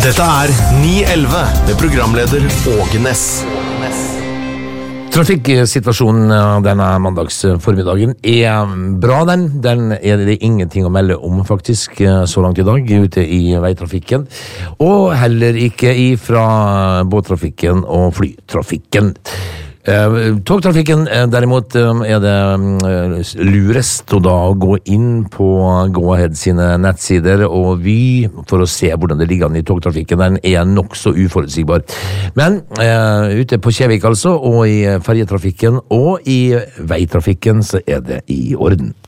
Dette 911 med programleder Åge Ness. Trafikksituasjonen denne mandagsformiddagen bra, den det ingenting å melde om faktisk så langt i dag ute i veitrafikken, og heller ikke fra båttrafikken og flytrafikken. Togtrafikken derimot det lurest å da gå inn på Go-Ahead sine nettsider og Vy for å se hvordan det ligger an i togtrafikken. Den nok så uforutsigbar. Men ute på Kjevik altså, og i ferjetrafikken og i veitrafikken så det i orden.